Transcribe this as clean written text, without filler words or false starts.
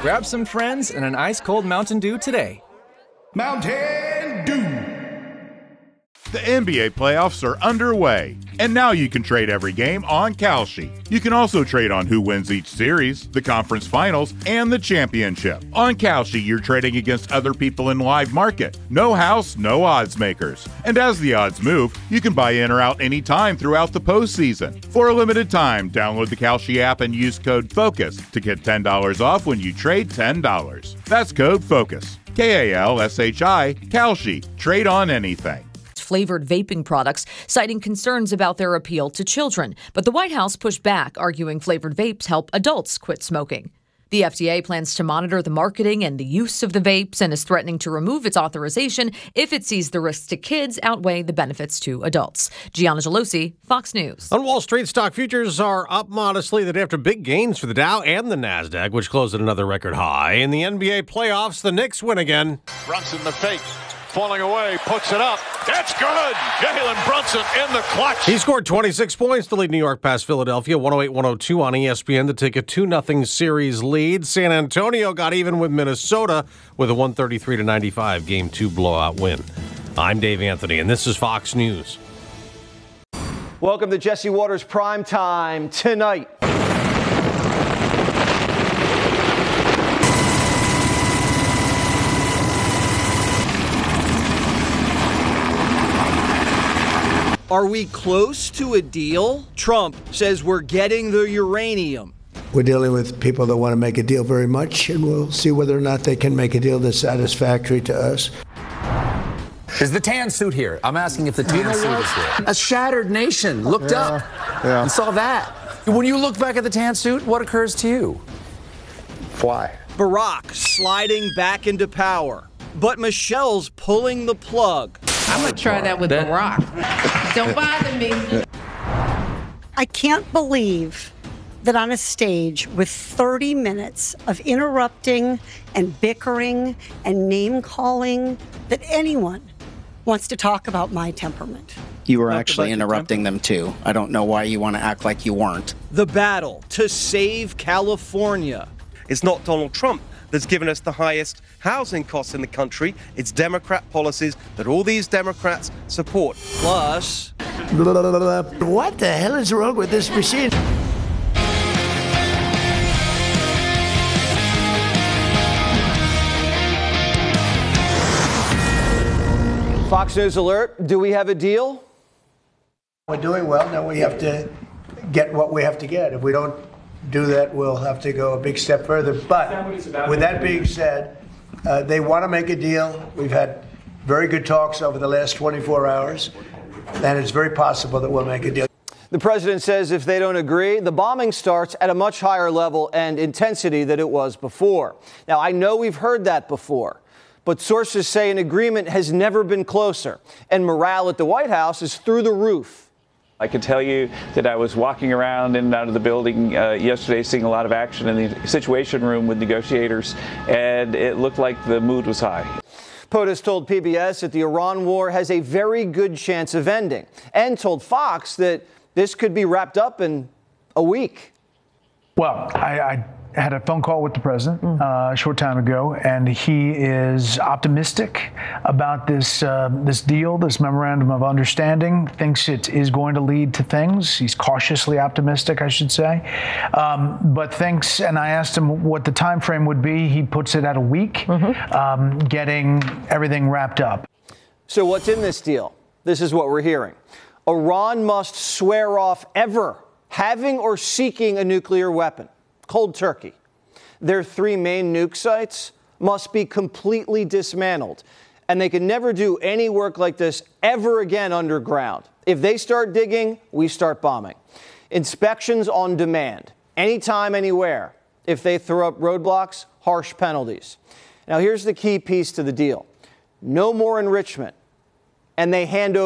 Grab some friends and an ice-cold Mountain Dew today. Mountain Dew. The NBA playoffs are underway, and now you can trade every game on Kalshi. You can also trade on who wins each series, the conference finals, and the championship. On Kalshi, you're trading against other people in live market. No house, no odds makers. And as the odds move, you can buy in or out anytime throughout the postseason. For a limited time, download the Kalshi app and use code FOCUS to get $10 off when you trade $10. That's code FOCUS. Kalshi, Kalshi. Trade on anything. Flavored vaping products, citing concerns about their appeal to children. But the White House pushed back, arguing flavored vapes help adults quit smoking. The FDA plans to monitor the marketing and the use of the vapes and is threatening to remove its authorization if it sees the risks to kids outweigh the benefits to adults. Gianna Gelosi, Fox News. On Wall Street, stock futures are up modestly the day after big gains for the Dow and the NASDAQ, which closed at another record high. In the NBA playoffs, the Knicks win again. Brunson the fake. Falling away, puts it up. That's good. Jalen Brunson in the clutch. He scored 26 points to lead New York past Philadelphia, 108-102 on ESPN to take a 2-0 series lead. San Antonio got even with Minnesota with a 133-95 Game 2 blowout win. I'm Dave Anthony, and this is Fox News. Welcome to Jesse Waters Prime Time tonight. Are we close to a deal? Trump says we're getting the uranium. We're dealing with people that want to make a deal very much, and we'll see whether or not they can make a deal that's satisfactory to us. Is the tan suit here? I'm asking if the tan suit is here. A shattered nation looked up and saw that. When you look back at the tan suit, what occurs to you? Why? Barack sliding back into power, but Michelle's pulling the plug. I'm going to try that with Barack. Don't bother me. I can't believe that on a stage with 30 minutes of interrupting and bickering and name-calling that anyone wants to talk about my temperament. You were actually interrupting them, too. I don't know why you want to act like you weren't. The battle to save California. It's not Donald Trump that's given us the highest housing costs in the country. It's Democrat policies that all these Democrats support. Plus, what the hell is wrong with this machine? Fox News alert. Do we have a deal? We're doing well. Now we have to get what we have to get. If we don't do that, we'll have to go a big step further. But with that being said, they want to make a deal. We've had very good talks over the last 24 hours, and it's very possible that we'll make a deal. The president says if they don't agree, the bombing starts at a much higher level and intensity than it was before. Now, I know we've heard that before, but sources say an agreement has never been closer, and morale at the White House is through the roof. I can tell you that I was walking around in and out of the building yesterday, seeing a lot of action in the Situation Room with negotiators, and it looked like the mood was high. POTUS told PBS that the Iran war has a very good chance of ending, and told Fox that this could be wrapped up in a week. Well, I had a phone call with the president a short time ago, and he is optimistic about this deal, this memorandum of understanding, thinks it is going to lead to things. He's cautiously optimistic, I should say, but thinks, and I asked him what the time frame would be, he puts it at a week, getting everything wrapped up. So what's in this deal? This is what we're hearing. Iran must swear off ever having or seeking a nuclear weapon. Cold turkey. Their 3 main nuke sites must be completely dismantled, and they can never do any work like this ever again underground. If they start digging, we start bombing. Inspections on demand, anytime, anywhere. If they throw up roadblocks, harsh penalties. Now, here's the key piece to the deal. No more enrichment, and they hand over